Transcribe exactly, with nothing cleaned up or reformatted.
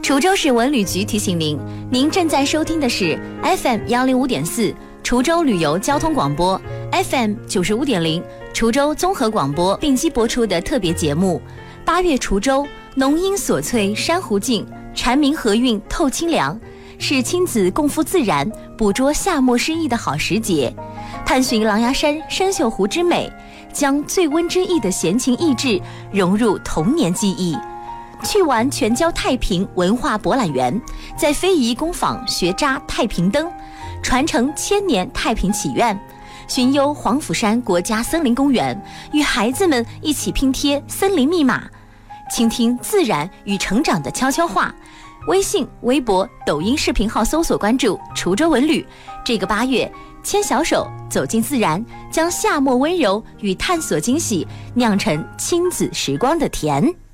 滁州市文旅局提醒您，您正在收听的是 F M 幺零五点四滁州旅游交通广播 ，F M 九十五点零滁州综合广播并机播出的特别节目。八月滁州，浓荫锁翠珊瑚静，蝉鸣和韵透清凉，是亲子共赴自然、捕捉夏末诗意的好时节。探寻狼牙山生锈湖之美，将醉温之意的闲情逸致融入童年记忆。去玩全椒太平文化博览园，在非遗工坊学扎太平灯，传承千年太平祈愿。寻幽黄甫山国家森林公园，与孩子们一起拼贴森林密码，倾听自然与成长的悄悄话。微信、微博、抖音视频号搜索关注滁州文旅。这个八月，牵小手走进自然，将夏末温柔与探索惊喜酿成亲子时光的甜。